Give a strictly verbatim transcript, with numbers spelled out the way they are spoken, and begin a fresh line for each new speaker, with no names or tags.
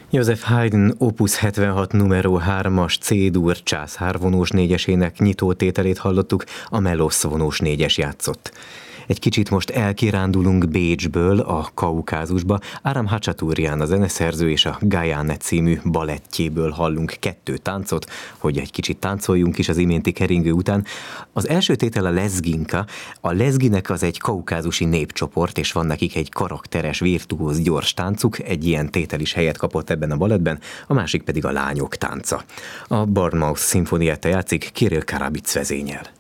Joseph Haydn Opus hetvenhat numero hármas C-dur császár vonós négyesének nyitótételét hallottuk, a Melosz vonós négyes játszott. Egy kicsit most elkirándulunk Bécsből a Kaukázusba. Aram Hacsaturjan, a zeneszerző, és a Gajane című balettjéből hallunk kettő táncot, hogy egy kicsit táncoljunk is az iménti keringő után. Az első tétel a lezginka. A lezginek az egy kaukázusi népcsoport, és van nekik egy karakteres, virtuóz, gyors táncuk. Egy ilyen tétel is helyet kapott ebben a balettben, a másik pedig a lányok tánca. A Bournemouth szimfónietta játszik, Kirill Karabic vezényel.